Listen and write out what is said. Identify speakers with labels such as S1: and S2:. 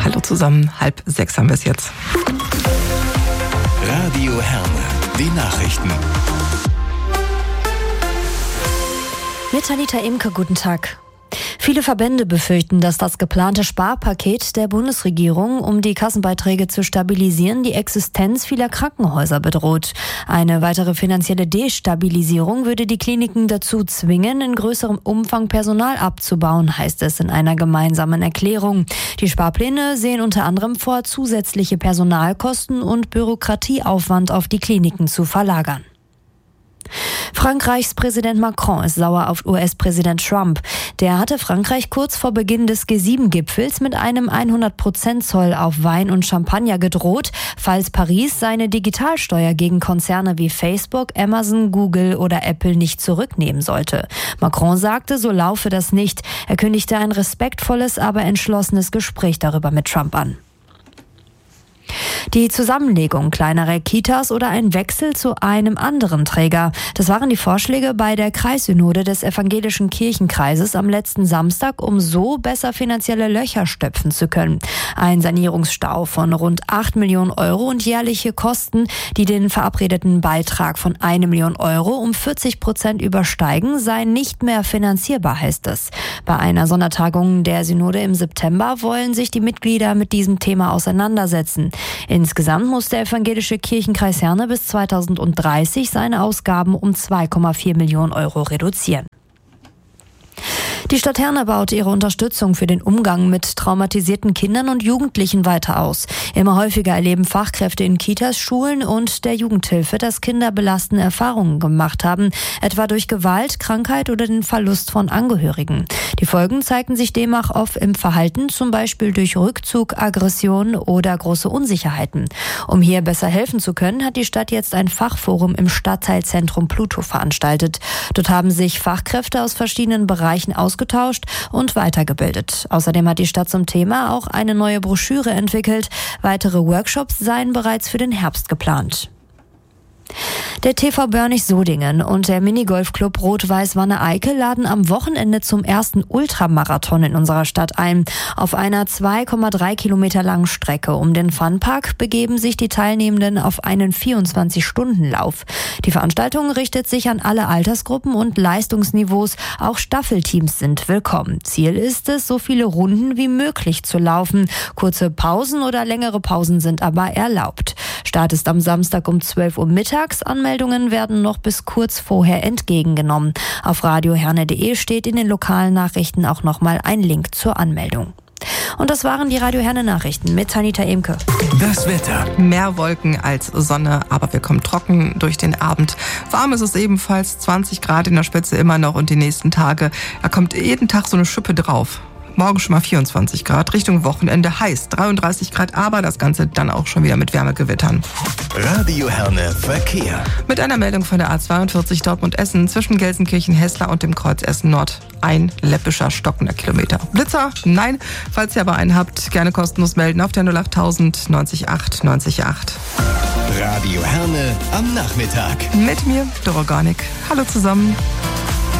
S1: hallo zusammen, 5:30 haben wir es jetzt.
S2: Radio Herne, die Nachrichten.
S3: Mit Anita Imke, guten Tag. Viele Verbände befürchten, dass das geplante Sparpaket der Bundesregierung, um die Kassenbeiträge zu stabilisieren, die Existenz vieler Krankenhäuser bedroht. Eine weitere finanzielle Destabilisierung würde die Kliniken dazu zwingen, in größerem Umfang Personal abzubauen, heißt es in einer gemeinsamen Erklärung. Die Sparpläne sehen unter anderem vor, zusätzliche Personalkosten und Bürokratieaufwand auf die Kliniken zu verlagern. Frankreichs Präsident Macron ist sauer auf US-Präsident Trump. Der hatte Frankreich kurz vor Beginn des G7-Gipfels mit einem 100%-Zoll auf Wein und Champagner gedroht, falls Paris seine Digitalsteuer gegen Konzerne wie Facebook, Amazon, Google oder Apple nicht zurücknehmen sollte. Macron sagte, so laufe das nicht. Er kündigte ein respektvolles, aber entschlossenes Gespräch darüber mit Trump an. Die Zusammenlegung kleinerer Kitas oder ein Wechsel zu einem anderen Träger. Das waren die Vorschläge bei der Kreissynode des Evangelischen Kirchenkreises am letzten Samstag, um so besser finanzielle Löcher stopfen zu können. Ein Sanierungsstau von rund 8 Millionen Euro und jährliche Kosten, die den verabredeten Beitrag von 1 Million Euro um 40% übersteigen, seien nicht mehr finanzierbar, heißt es. Bei einer Sondertagung der Synode im September wollen sich die Mitglieder mit diesem Thema auseinandersetzen. Insgesamt muss der Evangelische Kirchenkreis Herne bis 2030 seine Ausgaben um 2,4 Millionen Euro reduzieren. Die Stadt Herne baut ihre Unterstützung für den Umgang mit traumatisierten Kindern und Jugendlichen weiter aus. Immer häufiger erleben Fachkräfte in Kitas, Schulen und der Jugendhilfe, dass Kinder belastende Erfahrungen gemacht haben, etwa durch Gewalt, Krankheit oder den Verlust von Angehörigen. Die Folgen zeigten sich demnach oft im Verhalten, zum Beispiel durch Rückzug, Aggression oder große Unsicherheiten. Um hier besser helfen zu können, hat die Stadt jetzt ein Fachforum im Stadtteilzentrum Pluto veranstaltet. Dort haben sich Fachkräfte aus verschiedenen Bereichen ausgetauscht und weitergebildet. Außerdem hat die Stadt zum Thema auch eine neue Broschüre entwickelt. Weitere Workshops seien bereits für den Herbst geplant. Der TV Börnich-Sodingen und der Minigolfclub Rot-Weiß-Wanne-Eickel laden am Wochenende zum ersten Ultramarathon in unserer Stadt ein. Auf einer 2,3 Kilometer langen Strecke um den Funpark begeben sich die Teilnehmenden auf einen 24-Stunden-Lauf. Die Veranstaltung richtet sich an alle Altersgruppen und Leistungsniveaus. Auch Staffelteams sind willkommen. Ziel ist es, so viele Runden wie möglich zu laufen. Kurze Pausen oder längere Pausen sind aber erlaubt. Start ist am Samstag um 12 Uhr mittags. Anmeldungen werden noch bis kurz vorher entgegengenommen. Auf radioherne.de steht in den lokalen Nachrichten auch nochmal ein Link zur Anmeldung. Und das waren die Radio Herne Nachrichten mit Anita Imke.
S2: Das Wetter.
S1: Mehr Wolken als Sonne, aber wir kommen trocken durch den Abend. Warm ist es ebenfalls, 20 Grad in der Spitze immer noch und die nächsten Tage, da kommt jeden Tag so eine Schippe drauf. Morgen schon mal 24 Grad, Richtung Wochenende heiß, 33 Grad, aber das Ganze dann auch schon wieder mit Wärmegewittern.
S2: Radio Herne Verkehr.
S1: Mit einer Meldung von der A42 Dortmund-Essen zwischen Gelsenkirchen-Hessler und dem Kreuz Essen-Nord. Ein läppischer, stockender Kilometer. Blitzer? Nein. Falls ihr aber einen habt, gerne kostenlos melden auf der 08000 90 8 90 8.
S2: Radio Herne am Nachmittag.
S1: Mit mir, Doroganik. Hallo zusammen.